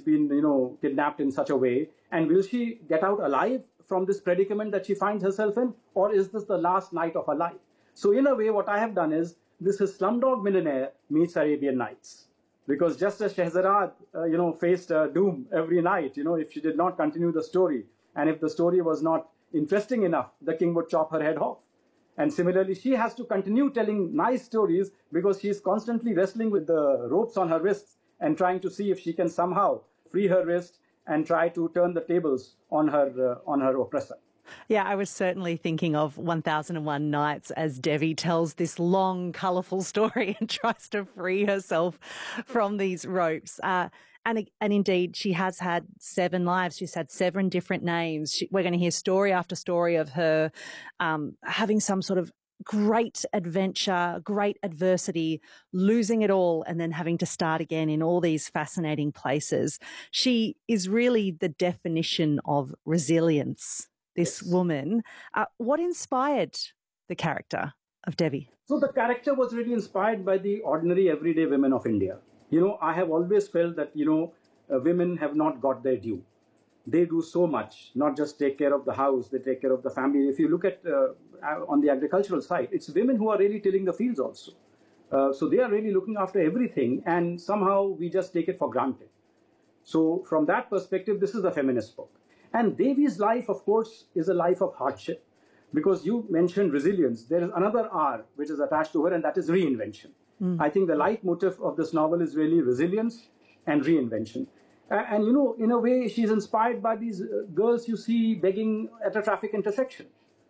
been, kidnapped in such a way? And will she get out alive from this predicament that she finds herself in? Or is this the last night of her life? So in a way, what I have done is, this is Slumdog Millionaire meets Arabian Nights. Because just as Shehrazad, faced doom every night, if she did not continue the story, and if the story was not interesting enough, the king would chop her head off. And similarly, she has to continue telling nice stories because she is constantly wrestling with the ropes on her wrists and trying to see if she can somehow free her wrist and try to turn the tables on her oppressor. Yeah, I was certainly thinking of 1001 Nights as Devi tells this long, colourful story and tries to free herself from these ropes. And indeed, she has had 7 lives. She's had 7 different names. We're going to hear story after story of her having some sort of great adventure, great adversity, losing it all, and then having to start again in all these fascinating places. She is really the definition of resilience, this woman. What inspired the character of Devi? So the character was really inspired by the ordinary, everyday women of India. I have always felt that, women have not got their due. They do so much, not just take care of the house, they take care of the family. If you look at on the agricultural side, it's women who are really tilling the fields also. So they are really looking after everything, and somehow we just take it for granted. So from that perspective, this is a feminist book. And Devi's life, of course, is a life of hardship. Because you mentioned resilience, there is another R which is attached to her, and that is reinvention. I think the leitmotif of this novel is really resilience and reinvention. And, in a way, she's inspired by these girls you see begging at a traffic intersection.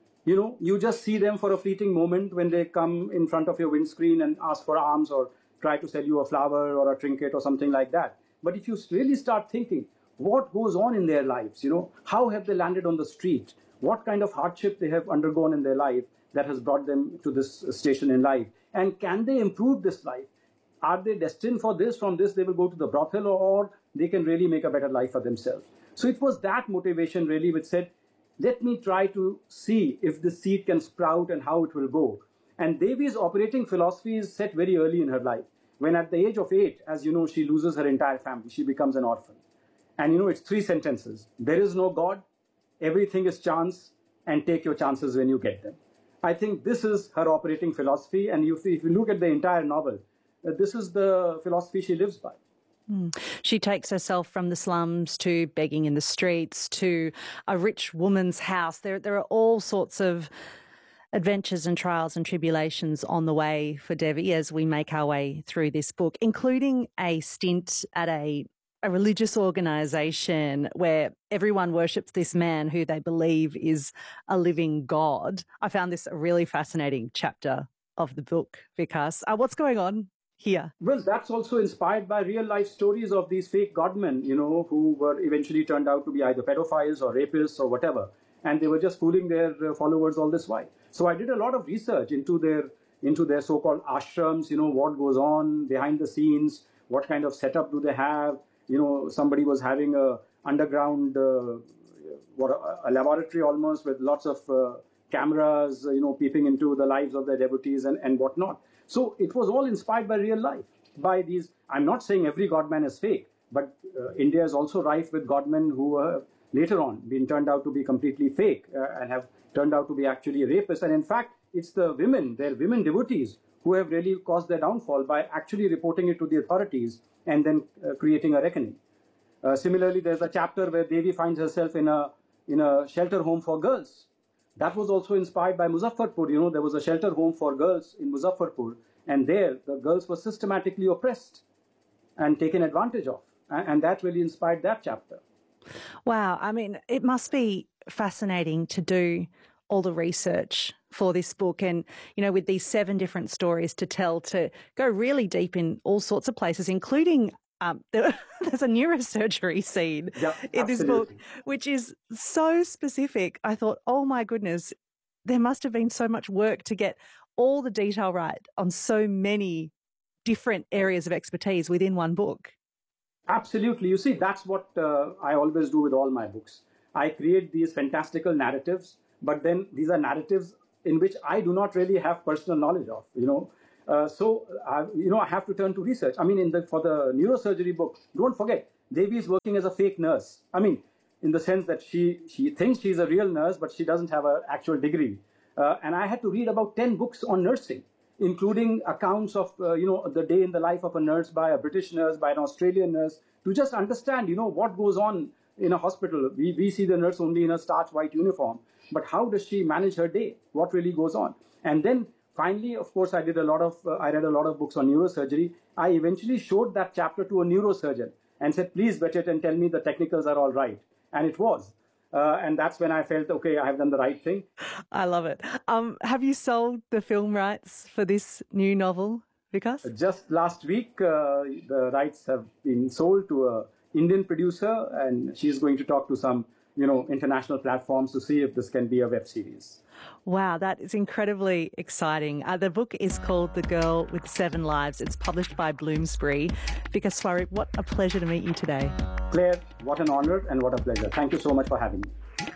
You just see them for a fleeting moment when they come in front of your windscreen and ask for alms or try to sell you a flower or a trinket or something like that. But if you really start thinking, what goes on in their lives? How have they landed on the street? What kind of hardship they have undergone in their life that has brought them to this station in life? And can they improve this life? Are they destined for this? From this, they will go to the brothel, or they can really make a better life for themselves. So it was that motivation really which said, let me try to see if the seed can sprout and how it will go. And Devi's operating philosophy is set very early in her life. When at the age of 8, as you know, she loses her entire family. She becomes an orphan. And it's 3 sentences. There is no God, everything is chance, and take your chances when you get them. I think this is her operating philosophy. And if you look at the entire novel, this is the philosophy she lives by. She takes herself from the slums to begging in the streets to a rich woman's house. There are all sorts of adventures and trials and tribulations on the way for Devi as we make our way through this book, including a stint at a religious organisation where everyone worships this man who they believe is a living God. I found this a really fascinating chapter of the book, Vikas. What's going on here? Well, that's also inspired by real life stories of these fake godmen, who were eventually turned out to be either pedophiles or rapists or whatever. And they were just fooling their followers all this while. So I did a lot of research into their so-called ashrams, what goes on behind the scenes, what kind of setup do they have. Somebody was having a underground, a laboratory almost with lots of cameras, peeping into the lives of their devotees and whatnot. So it was all inspired by real life, by these. I'm not saying every godman is fake, but India is also rife with godmen who have later on been turned out to be completely fake and have turned out to be actually rapists. And in fact, it's the women, their women devotees, who have really caused their downfall by actually reporting it to the authorities and then creating a reckoning. Similarly, there's a chapter where Devi finds herself in a shelter home for girls. That was also inspired by Muzaffarpur. There was a shelter home for girls in Muzaffarpur, and there the girls were systematically oppressed and taken advantage of. And that really inspired that chapter. Wow. I mean, it must be fascinating to do all the research for this book and, with these 7 different stories to tell, to go really deep in all sorts of places, including there's a neurosurgery scene in this book, which is so specific. I thought, oh my goodness, there must have been so much work to get all the detail right on so many different areas of expertise within one book. Absolutely. You see, that's what I always do with all my books. I create these fantastical narratives, but then these are narratives in which I do not really have personal knowledge of, So I have to turn to research. I mean, for the neurosurgery book, don't forget, Devi is working as a fake nurse. I mean, in the sense that she thinks she's a real nurse, but she doesn't have an actual degree. And I had to read about 10 books on nursing, including accounts of, the day in the life of a nurse by a British nurse, by an Australian nurse, to just understand, what goes on in a hospital. We see the nurse only in a starch white uniform, but how does she manage her day? What really goes on? And then finally, of course, I read a lot of books on neurosurgery. I eventually showed that chapter to a neurosurgeon and said, please vet it and tell me the technicals are all right. And it was. And that's when I felt, okay, I have done the right thing. I love it. Have you sold the film rights for this new novel, Vikas? Just last week, the rights have been sold to an Indian producer, and she's going to talk to some, international platforms to see if this can be a web series. Wow, that is incredibly exciting. The book is called The Girl with 7 Lives. It's published by Bloomsbury. Vikas Swarup, what a pleasure to meet you today. Claire, what an honor and what a pleasure. Thank you so much for having me.